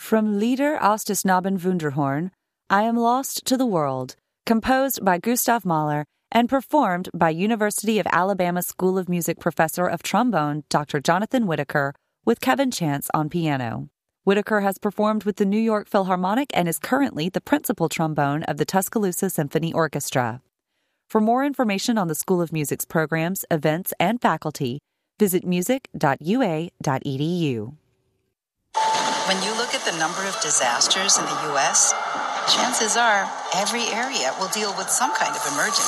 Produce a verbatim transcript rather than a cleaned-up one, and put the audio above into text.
From Lieder aus des Knaben Wunderhorn, I Am Lost to the World, composed by Gustav Mahler and performed by University of Alabama School of Music professor of trombone Doctor Jonathan Whitaker with Kevin Chance on piano. Whitaker has performed with the New York Philharmonic and is currently the principal trombone of the Tuscaloosa Symphony Orchestra. For more information on the School of Music's programs, events, and faculty, visit music dot u a dot e d u. When you look at the number of disasters in the U S, chances are every area will deal with some kind of emergency.